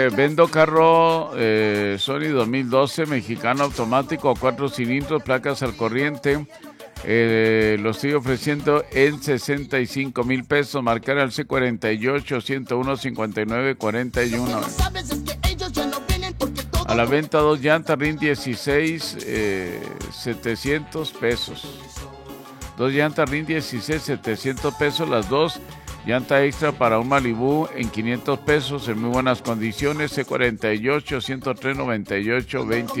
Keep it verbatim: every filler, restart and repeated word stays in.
Eh, vendo carro eh, Sony dos mil doce, mexicano automático, cuatro cilindros, placas al corriente. Eh, lo estoy ofreciendo en sesenta y cinco mil pesos. Marcar al C cuarenta y ocho, ciento uno, cincuenta y nueve, cuarenta y uno. A la venta dos llantas R I N dieciséis, eh, setecientos pesos. Dos llantas R I N dieciséis, setecientos pesos las dos. Llanta extra para un Malibu en quinientos pesos, en muy buenas condiciones. C cuarenta y ocho, ciento tres, noventa y ocho, veinte.